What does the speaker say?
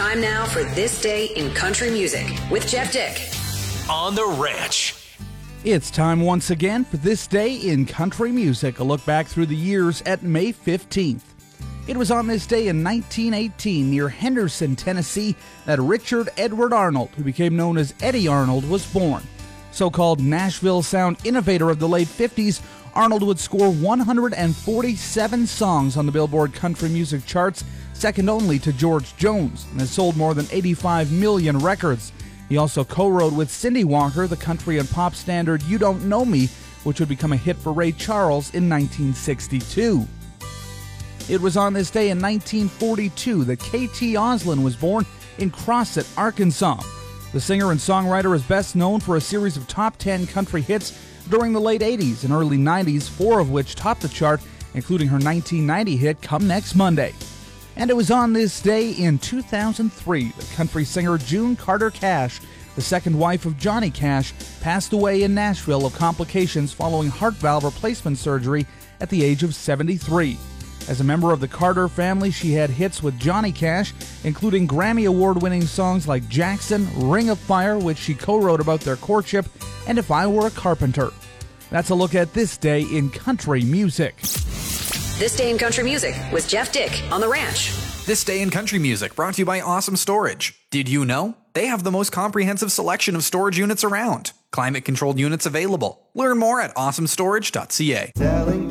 Time now for This Day in Country Music with Jeff Dick. On the Ranch. It's time once again for This Day in Country Music, a look back through the years at May 15th. It was on this day in 1918 near Henderson, Tennessee, that Richard Edward Arnold, who became known as Eddie Arnold, was born. So-called Nashville sound innovator of the late 50s, Arnold would score 147 songs on the Billboard country music charts, second only to George Jones, and has sold more than 85 million records. He also co-wrote with Cindy Walker the country and pop standard You Don't Know Me, which would become a hit for Ray Charles in 1962. It was on this day in 1942 that K.T. Oslin was born in Crossett, Arkansas. The singer and songwriter is best known for a series of top 10 country hits during the late 80s and early 90s, 4 of which topped the chart, including her 1990 hit Come Next Monday. And it was on this day in 2003 that country singer June Carter Cash, the second wife of Johnny Cash, passed away in Nashville of complications following heart valve replacement surgery at the age of 73. As a member of the Carter family, she had hits with Johnny Cash, including Grammy Award-winning songs like Jackson, Ring of Fire, which she co-wrote about their courtship, and If I Were a Carpenter. That's a look at This Day in Country Music. This Day in Country Music with Jeff Dick on The Ranch. This Day in Country Music brought to you by Awesome Storage. Did you know? They have the most comprehensive selection of storage units around. Climate-controlled units available. Learn more at awesomestorage.ca. Selling